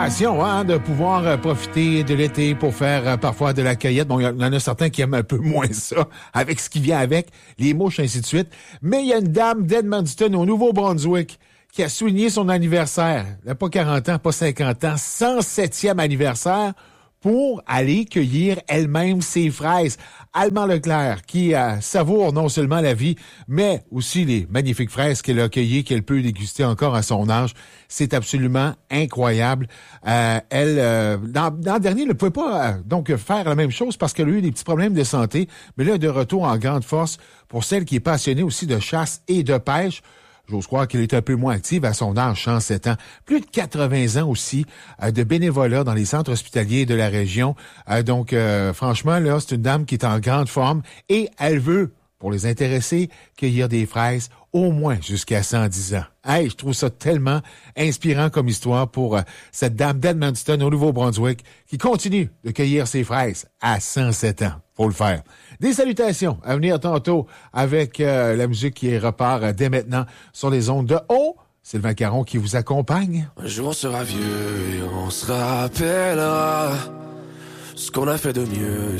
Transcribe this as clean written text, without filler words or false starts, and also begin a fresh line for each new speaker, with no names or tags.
passion, hein, de pouvoir profiter de l'été pour faire parfois de la cueillette. Bon, il y en a certains qui aiment un peu moins ça, avec ce qui vient avec, les mouches, ainsi de suite. Mais il y a une dame d'Edmundston, au Nouveau-Brunswick, qui a souligné son anniversaire. Elle n'a pas 40 ans, pas 50 ans, 107e anniversaire, pour aller cueillir elle-même ses fraises. Alma Leclerc, qui savoure non seulement la vie, mais aussi les magnifiques fraises qu'elle a cueillies, qu'elle peut déguster encore à son âge. C'est absolument incroyable. L'an dernier, elle ne pouvait pas donc faire la même chose parce qu'elle a eu des petits problèmes de santé, mais là, de retour en grande force pour celle qui est passionnée aussi de chasse et de pêche. J'ose croire qu'elle est un peu moins active à son âge, 107 ans. Plus de 80 ans aussi de bénévolat dans les centres hospitaliers de la région. Donc, franchement, là, c'est une dame qui est en grande forme et elle veut, pour les intéressés, cueillir des fraises au moins jusqu'à 110 ans. Hey, je trouve ça tellement inspirant comme histoire pour cette dame d'Edmundston au Nouveau-Brunswick qui continue de cueillir ses fraises à 107 ans. Faut le faire. Des salutations à venir tantôt avec la musique qui repart dès maintenant sur les ondes de haut. Sylvain Caron qui vous accompagne.
Un jour on sera vieux et on se rappellera ce qu'on a fait de mieux.